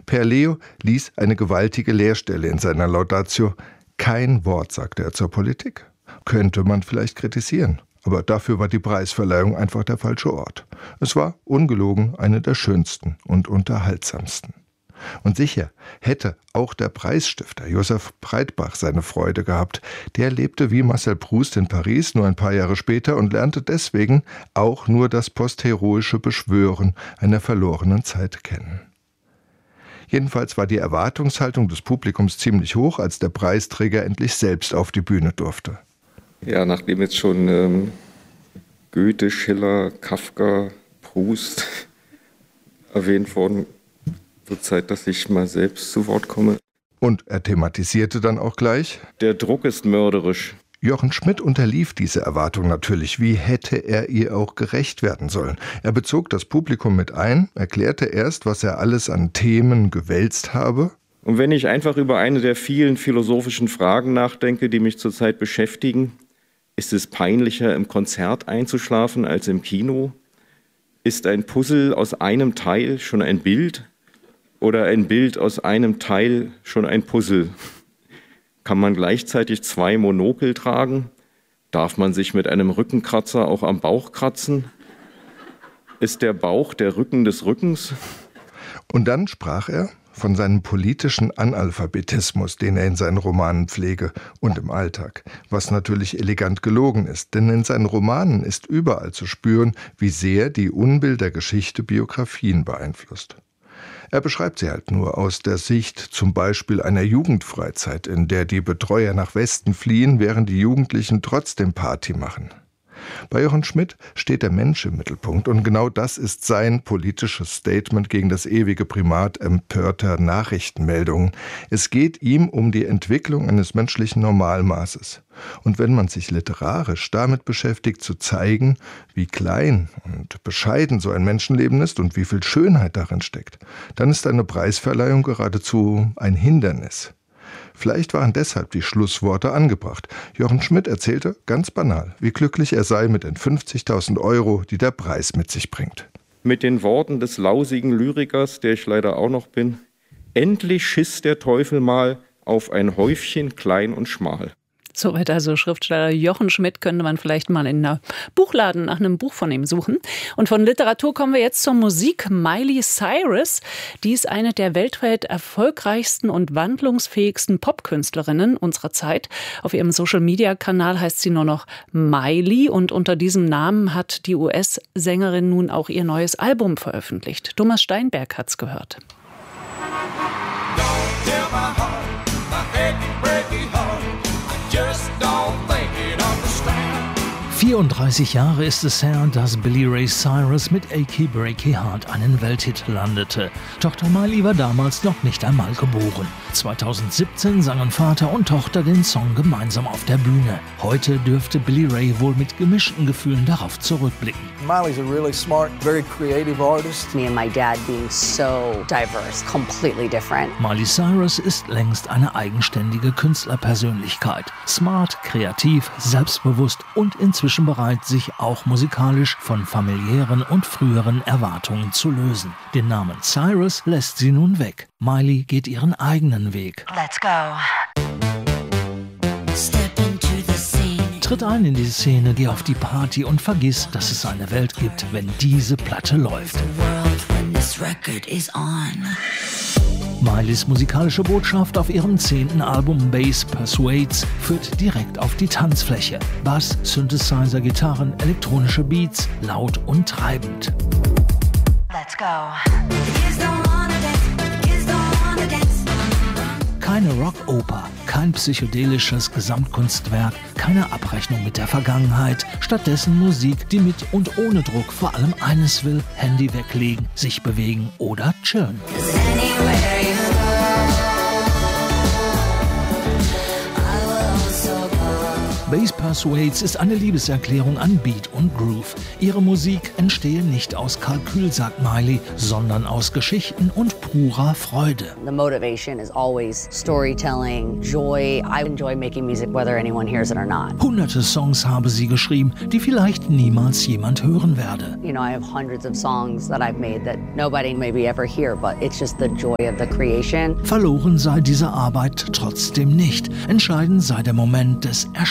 Per Leo ließ eine gewaltige Leerstelle in seiner Laudatio. Kein Wort sagte er zur Politik. Könnte man vielleicht kritisieren. Aber dafür war die Preisverleihung einfach der falsche Ort. Es war, ungelogen, eine der schönsten und unterhaltsamsten. Und sicher hätte auch der Preisstifter Josef Breitbach seine Freude gehabt. Der lebte wie Marcel Proust in Paris nur ein paar Jahre später und lernte deswegen auch nur das postheroische Beschwören einer verlorenen Zeit kennen. Jedenfalls war die Erwartungshaltung des Publikums ziemlich hoch, als der Preisträger endlich selbst auf die Bühne durfte. Ja, nachdem jetzt schon Goethe, Schiller, Kafka, Proust erwähnt worden, wird Zeit, dass ich mal selbst zu Wort komme. Und er thematisierte dann auch gleich: Der Druck ist mörderisch. Jochen Schmidt unterlief diese Erwartung natürlich. Wie hätte er ihr auch gerecht werden sollen? Er bezog das Publikum mit ein, erklärte erst, was er alles an Themen gewälzt habe. Und wenn ich einfach über eine der vielen philosophischen Fragen nachdenke, die mich zurzeit beschäftigen: Ist es peinlicher, im Konzert einzuschlafen als im Kino? Ist ein Puzzle aus einem Teil schon ein Bild? Oder ein Bild aus einem Teil schon ein Puzzle? Kann man gleichzeitig 2 Monokel tragen? Darf man sich mit einem Rückenkratzer auch am Bauch kratzen? Ist der Bauch der Rücken des Rückens? Und dann sprach er von seinem politischen Analphabetismus, den er in seinen Romanen pflege und im Alltag, was natürlich elegant gelogen ist, denn in seinen Romanen ist überall zu spüren, wie sehr die Unbill der Geschichte Biografien beeinflusst. Er beschreibt sie halt nur aus der Sicht zum Beispiel einer Jugendfreizeit, in der die Betreuer nach Westen fliehen, während die Jugendlichen trotzdem Party machen. Bei Jochen Schmidt steht der Mensch im Mittelpunkt und genau das ist sein politisches Statement gegen das ewige Primat empörter Nachrichtenmeldungen. Es geht ihm um die Entwicklung eines menschlichen Normalmaßes. Und wenn man sich literarisch damit beschäftigt, zu zeigen, wie klein und bescheiden so ein Menschenleben ist und wie viel Schönheit darin steckt, dann ist eine Preisverleihung geradezu ein Hindernis. Vielleicht waren deshalb die Schlussworte angebracht. Jochen Schmidt erzählte ganz banal, wie glücklich er sei mit den 50.000 €, die der Preis mit sich bringt. Mit den Worten des lausigen Lyrikers, der ich leider auch noch bin: Endlich schiss der Teufel mal auf ein Häufchen klein und schmal. Soweit also Schriftsteller Jochen Schmidt. Könnte man vielleicht mal in einem Buchladen nach einem Buch von ihm suchen. Und von Literatur kommen wir jetzt zur Musik. Miley Cyrus, die ist eine der weltweit erfolgreichsten und wandlungsfähigsten Popkünstlerinnen unserer Zeit. Auf ihrem Social-Media-Kanal heißt sie nur noch Miley und unter diesem Namen hat die US-Sängerin nun auch ihr neues Album veröffentlicht. Thomas Steinberg hat's gehört. 34 Jahre ist es her, dass Billy Ray Cyrus mit Achy Breaky Heart einen Welthit landete. Tochter Miley war damals noch nicht einmal geboren. 2017 sangen Vater und Tochter den Song gemeinsam auf der Bühne. Heute dürfte Billy Ray wohl mit gemischten Gefühlen darauf zurückblicken. Miley's a really smart, very creative artist. Me and my dad being so diverse, completely different. Miley Cyrus ist längst eine eigenständige Künstlerpersönlichkeit. Smart, kreativ, selbstbewusst und inzwischen bereit, sich auch musikalisch von familiären und früheren Erwartungen zu lösen. Den Namen Cyrus lässt sie nun weg. Miley geht ihren eigenen Weg. Let's go. Step into the scene. Tritt ein in die Szene, geh auf die Party und vergiss, dass es eine Welt gibt, wenn diese Platte läuft. Mileys musikalische Botschaft auf ihrem 10. Album Bass Persuades führt direkt auf die Tanzfläche. Bass, Synthesizer, Gitarren, elektronische Beats, laut und treibend. Let's go. Keine Rockoper, kein psychedelisches Gesamtkunstwerk, keine Abrechnung mit der Vergangenheit. Stattdessen Musik, die mit und ohne Druck vor allem eines will: Handy weglegen, sich bewegen oder chillen. Bass Persuades ist eine Liebeserklärung an Beat und Groove. Ihre Musik entstehe nicht aus Kalkül, sagt Miley, sondern aus Geschichten und purer Freude. The motivation is always storytelling, joy. I enjoy making music whether anyone hears it or not. Hunderte Songs habe sie geschrieben, die vielleicht niemals jemand hören werde. You know, I have hundreds of songs that I've made that nobody maybe ever hear, but it's just the joy of the creation. Verloren sei diese Arbeit trotzdem nicht. Entscheidend sei der Moment des